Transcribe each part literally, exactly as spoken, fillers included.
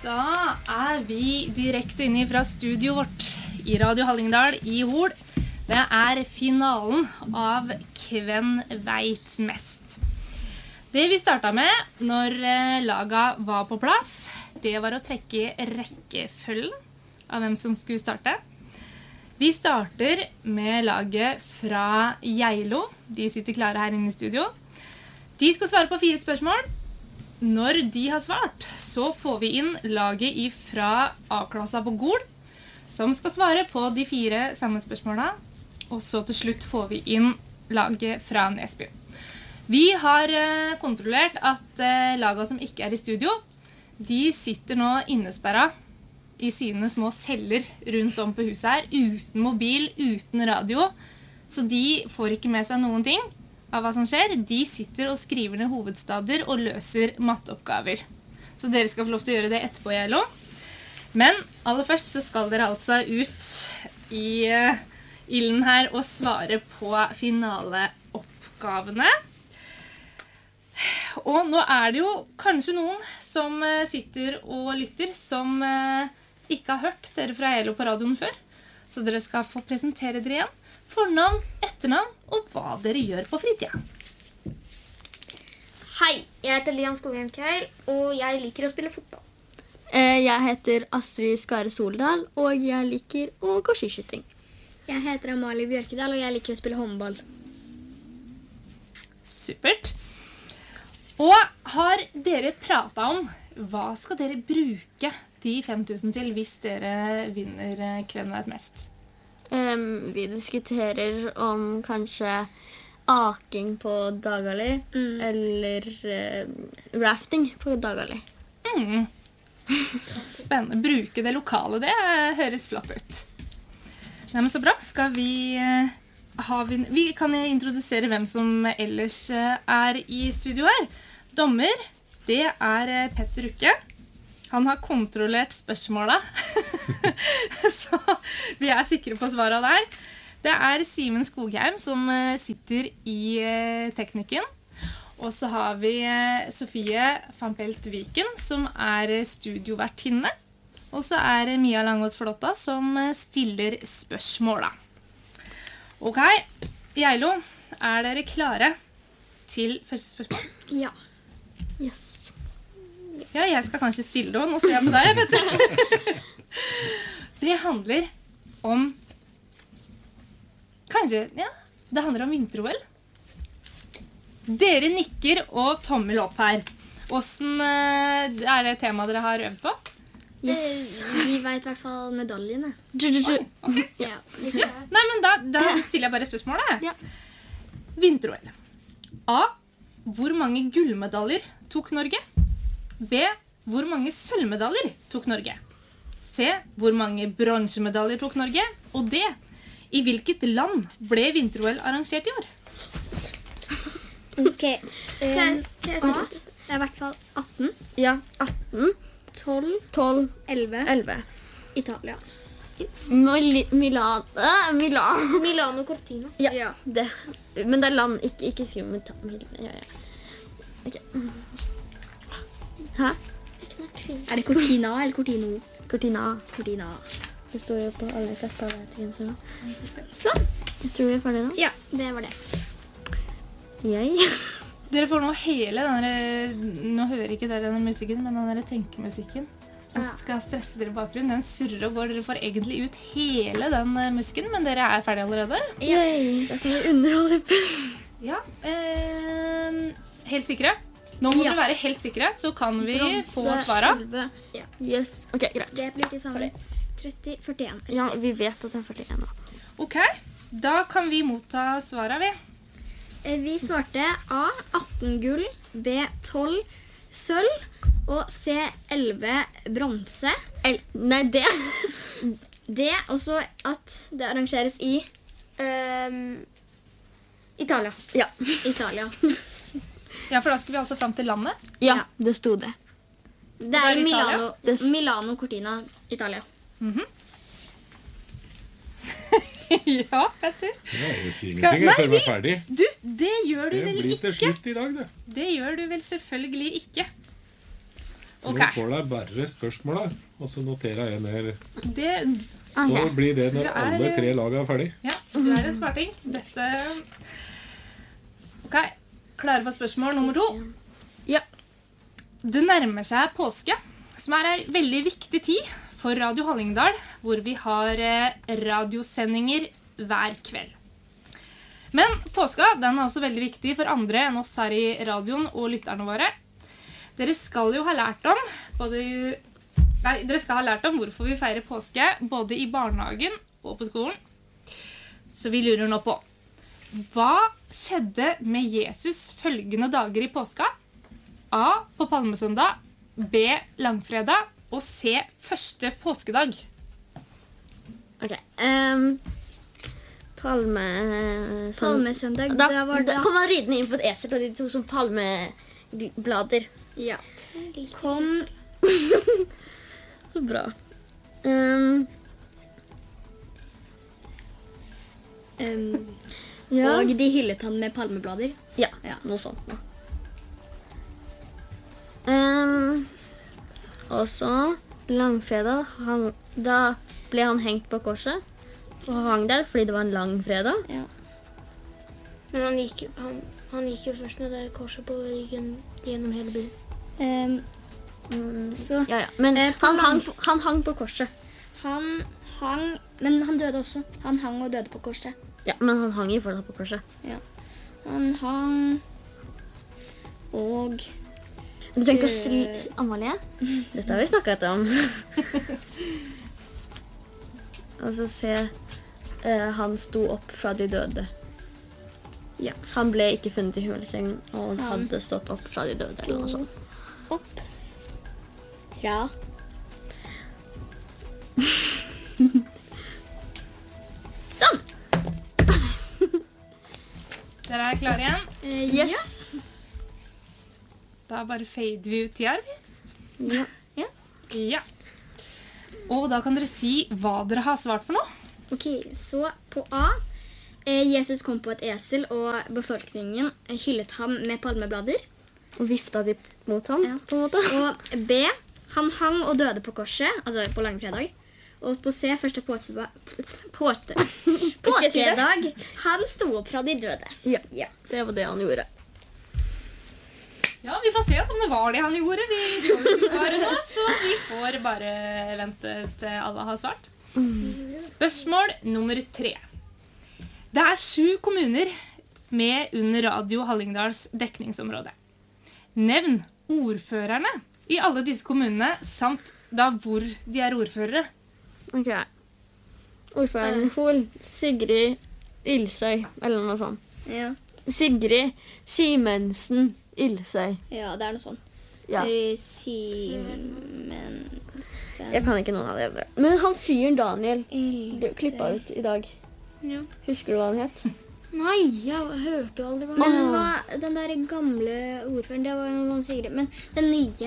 Da er vi direkte inne fra studio vårt i Radio Hallingdal i Hol. Det er finalen av Hvem vet mest. Det vi startet med når laga var på plass, det var å trekke rekkefølgen av hvem som skulle starte. Vi starter med laget fra Geilo. De sitter klare her inne i studio. De skal svare på fire spørsmål. Når de har svart, så får vi inn laget fra A-klassa på Gol, som skal svare på de fire samme spørsmålene. Og så til slutt får vi inn laget fra Nesby. Vi har kontrollert at laget som ikke er i studio, de sitter nå innesperret i sine små celler rundt om på huset her, uten mobil, uten radio. Så de får ikke med seg noen ting av hva som skjer. De sitter og skriver ned hovedstader og løser matteoppgaver. Så dere skal få lov til å gjøre det etterpå, Geilo. Men aller først så skal dere altså ut i uh, ilden her og svare på finaleoppgavene. Og nå er det jo kanskje noen som uh, sitter og lytter, som uh, ikke har hørt dere fra Geilo på radioen før. Så dere skal få presentere dere igjen. Fornavn, etternavn og hva dere gjør på fritiden. Hei, jeg heter Lian Skogheim Kjell, og jeg liker å spille fotball. Jeg heter Astrid Skare Soldal, og jeg liker å gå skiskyting. Jeg heter Amalie Bjørkedal, og jeg liker å spille håndball. Supert. Og har dere pratet om hva skal dere bruke de fem tusen til hvis dere vinner Hvem vet mest? Um, vi diskuterer om kanskje aking på Dagali, mm. eller uh, rafting på Dagali. Mm. Spennende. Bruke det lokale, det høres flott ut. Nei, men så bra. Skal vi, uh, ha vi, vi kan introdusere hvem som ellers uh, er i studio her. Dommer, det er uh, Petter Ukke. Han har kontrollert spørsmålet, så vi er sikre på svaret der. Det er Simen Skogheim som sitter i teknikken. Og så har vi Sofie van Pelt Viken som er studiovertinne. Og så er det Mia Langås Flotta som stiller spørsmålet. Ok, Geilo, er dere klare til første spørsmål? Ja. Yes. Ja, jeg skal kanskje stille det, og nå ser jeg på deg, vet du. Det handler om, kanskje, ja, det handler om vinter-O L. Dere nikker og tommel opp her. Hvordan er det temaet dere har øvd på? Yes. Vi vet i hvert fall medaljene. Oi, okay. Ja. Ja. Nei, men da, da stiller jeg bare spørsmålet. Ja. Vinter-O L. A. Hvor mange gullmedaljer tok Norge? B. Hvor mange sølvmedaljer tok Norge? C. Hvor mange bronsemedaljer tok Norge? Og D. I hvilket land ble vinter-O L arrangert i år? Ok. Um, det er i hvert fall atten. Ja, atten. tolv. tolv. elleve. elleve. Italia. Mil Milan. Äh, Milan. Milano Cortina. Ja, ja. Det. Men det er land, ikke, ikke skriv med Mil ja, ja. Ok. Hæ? Er det Cortina eller Cortino? Cortina. Cortina. Det står jo på alle kasparvetingen. Så. Jeg tror vi er ferdig nå. Ja, det var det. Jeg. Dere får nå hele denne, nå hører ikke dere denne musikken, men denne tenkemusikken som skal stresse dere i bakgrunnen. Den surrer og går. Dere får egentlig ut hele den musikken, men dere er ferdige allerede. Yay. Da kan vi underholde på. Ja, eh, helt sikre. Nå må Ja. dere være helt sikre, så kan vi Bronse, få svaret. sølve. Ja. Yes. Ok, greit. Det blir til sammen tretti førtien. Ja, vi vet at det er førtien nå. Ok, da kan vi motta svaret, vi. Eh, Vi svarte A. atten gull, B. tolv sølv og C. elleve bronse. El Nei, det. D. Også at det arrangeres i ehm, Italia. Ja. Italia. Ja, for da skulle vi altså frem til landet. Ja, Ja. det sto det. Det er er i Milano, Det s- Milano Cortina, Italia. Ja, Petter. Ja, jeg sier Skal- ingenting, jeg Nei, føler meg vi- ferdig. Du, det gjør du Det vel blir til ikke? slutt i dag, det. Det gjør du vel selvfølgelig ikke. Ok. Nå får deg bare spørsmålet, og så noterer jeg ned. Det, Så Ok. blir det når Du er- alle tre lag er ferdig. ja, du er en smarting. Dette... Ok, klare for spørsmål nummer to? Ja. Det nærmer seg påske, som er en veldig viktig tid for Radio Hallingdal, hvor vi har eh, radiosendinger hver kveld. Men påska den er også veldig viktig for andre enn oss her i radioen og lytterne våre. Dere skal jo ha lært om både, nei, dere skal ha lært om hvorfor vi feirer påske både i barnehagen og på skolen. Så vi lurer nå på, hva skjedde med Jesus følgende dager i påska? A. På palmesøndag, B. Langfredag og C. Første påskedag. Ok. Um, palme... Sånn. Palmesøndag, Da, da var da det... kom han ridende inn på et esel, og de to som palmeblader. Ja. Kom... Så bra. Um, Um, ja. Og de hyllet han med palmeblader. ja, Ja. noe sånt. Ja. Um, og så langfredag, han, da ble han hengt på korset. Og han hang der fordi det var en lang fredag. Ja. Men han gikk, han, han gikk jo først med det korset på ryggen gjennom hele byen. Um, Mm, så ja, ja. Men Eh, på han, lang- hang på, han hang på korset. han hang... Men han døde også. Han hang og døde på korset. Ja, men han hang jo fortsatt på korset. Han hang... Og... Du trenger ikke å si Amalie. Dette har vi snakket om. Og så se eh, han sto opp fra de døde. Ja. Han ble ikke funnet i hulesengen, og han Han hadde stått opp fra de døde. Eller noe sånt. Opp. Fra... Sånn! Dere er klare igjen? Eh, Yes! Da bare fader vi ut tida, vi. Ja. Ja. Og da kan dere si hva dere har svart for noe. Ok, så på A. Eh, Jesus kom på et esel, og befolkningen hyllet ham med palmeblader. Og vifta de mot ham, Ja. på en måte. Og B. Han hang og døde på korset, altså på langfredag. Og på C. Første påske... Påske... Påskedag. Han sto opp fra de døde. Ja, Ja. det var det han gjorde. Ja, vi får se om det var det han gjorde. Vi får ikke svare nå, så vi får bare vente til alle har svart. Spørsmål nummer tre. Det er sju kommuner med under Radio Hallingdals dekningsområde. Nevn ordførerne i alle disse kommunene, samt da hvor de er ordførere. Ok. Ordføreren Hol, Sigrid Ilsøy, eller noe sånt. Ja. Sigrid Simensen Ilsøy. Ja, det er noe sånn. Ja. Eh, Simensen... Jeg kan ikke noen av det. Men han fyren Daniel ble Ilse- klippa ut i dag. Ja. Husker du hva han het? Nei, jeg hørte jo aldri hva Men hva, den der gamle ordføreren, det var jo noen Sigrid. Men den nye...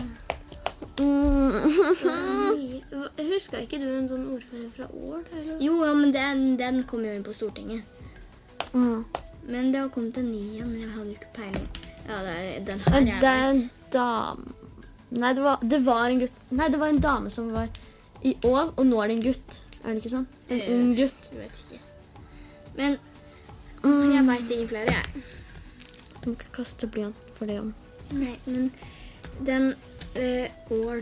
Mm. Husker ikke du en sånn ordfører fra Ål? Eller? Jo, ja, men den, den kom jo inn på Stortinget. Mm. Men det har kommet en ny igjen, men jeg hadde jo ikke peiling. Ja, det er den her jeg Det er en vet. dame. Nei, det var, det var en gutt. Nei, det var en dame som var i Ål, og nå er det en gutt. Er det ikke sånn? En Eh, ung gutt. Jeg vet ikke. Men Mm. jeg vet ingen flere, jeg. Du må ikke kaste blyant for det om. Nei, men den eh, Ål.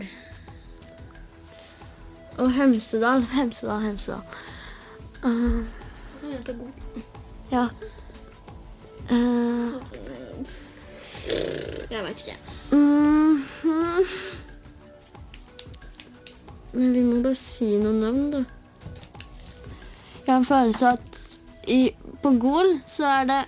Og Hemsedal. Hemsedal, Hemsedal. Uh, Han heter God. ja. Uh, Jeg vet ikke. mm, mm. Men vi må bare si noen navn, da. Jeg har en følelse at i, på Gol så er det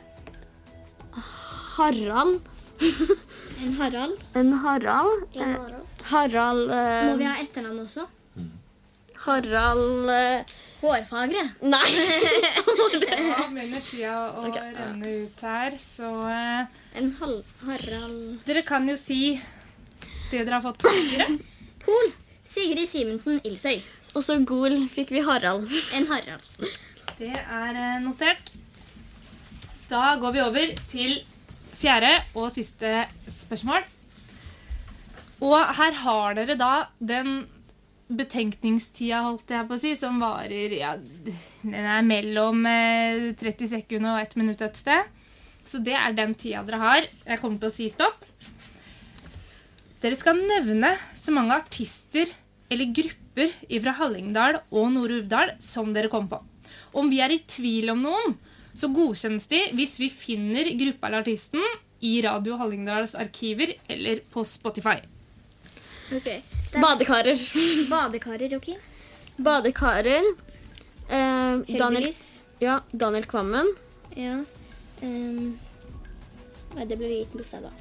Harald. En Harald. En Harald. En Eh, Harald. Harald eh, Må vi ha etternavn også? Harald eh, Hårfagre. Nei! Ja, begynner tida å renne ut her, så eh, En hal Harald... dere kan jo si det dere har fått på papiret. Hol. Sigrid Simensen Ilsøy. Og så Gol fikk vi Harald. En Harald. Det er eh, notert. Da går vi over til fjerde og siste spørsmål. Og her har dere da den betenkningstida, holdt jeg på å si, som varer, ja, den er mellom eh, tretti sekunder og ett minutt et sted. Så det er den tida dere har. Jeg kommer til å si stopp. Dere skal nevne så mange artister eller grupper fra Hallingdal og Nord-Uvdal som dere kom på. Om vi er i tvil om noen, så godkjennes de hvis vi finner gruppa eller artisten i Radio Hallingdals arkiver eller på Spotify. Ok. Badekarer. Badekarer, ok. Badekarer. Eh, Daniel, Heldigvis. ja, Daniel Kvammen. Ja. Um, nei, det ble liten på stedet.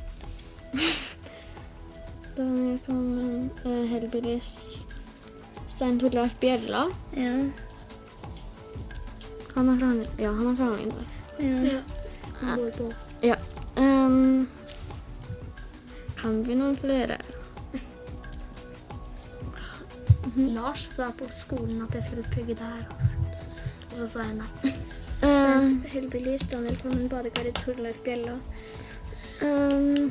Daniel Kvammen. Eh, Heldigvis. Stein Torleif Bjella. Ja. Han er fra Ja, han er fra Hallingdal. Ja. Han går på. Ja. Um, kan vi noen flere? Lars sa på skolen at jeg skulle pugge det her. Altså. Og så sa jeg nei. Um, Heldigvis, Daniel Kvammen, Badekarer, Torleif Bjella. um,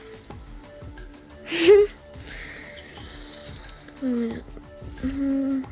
um,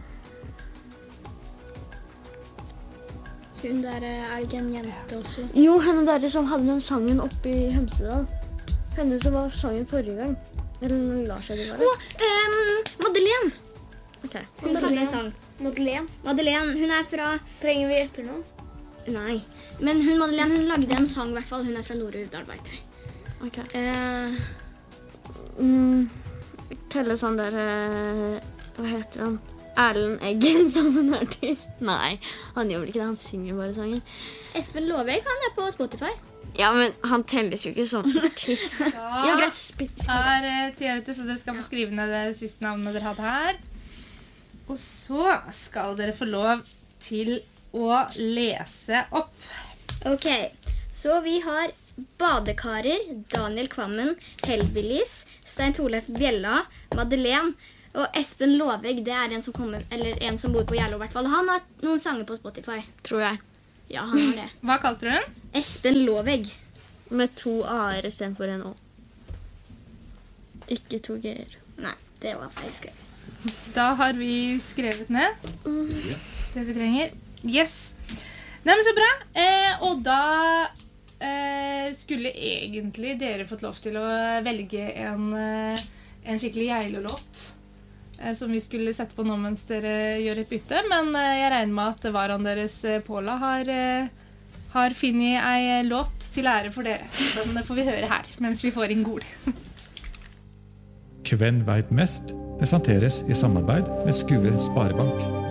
Hun der, er det ikke en jente også? Jo, henne der som hadde den sangen oppe i Hemsedal. Henne som var sangen forrige gang. Eller når Lars hadde vært. Å, um, Madeleine! Ok. Hun hadde en sang. Madeleine. Madeleine, hun er fra... Trenger vi etternavn? Nei. Men hun Madeleine, hun lagde en sang i hvert fall. Hun er fra Nord-Uvdal, vet jeg. Ok. Eh, Mm, telle sånn der eh, hva heter han? Erlend Eggen som en artist. Nei, han gjør vel ikke det. Han synger bare sanger. Espen Loveg, han er på Spotify. Ja, men han telles jo ikke som artist. Ja, greit. Sp- sp- Her er tida ute, så dere skal få skrive ned det siste navnet dere hadde her. Og så skal dere få lov til å lese opp. Ok, så vi har Badekarer, Daniel Kvammen, Heldigvis, Stein Torleif Bjella, Madeleine og Espen Loveg. Det er en som kommer, eller en som bor på Gjerlo i hvert fall. Han har noen sanger på Spotify. Tror jeg. Ja, han har det. Hva kalte du den? Espen Loveg. Med to a-er i stedet for en å. Ikke to g-er. Nei, det var feil skrevet. Da har vi skrevet ned det vi trenger. Yes. Nei, men så bra. Eh, og da eh, skulle egentlig dere fått lov til å velge en, eh, en skikkelig Geilo-låt eh, som vi skulle sette på nå mens dere gjør et bytte. Men eh, jeg regner med at varaen deres, eh, Paula, har, eh, har finnet ei låt til ære for dere. Den får vi høre her mens vi får inn Gol. Kven veit mest presenteres i samarbeid med Skue Sparebank.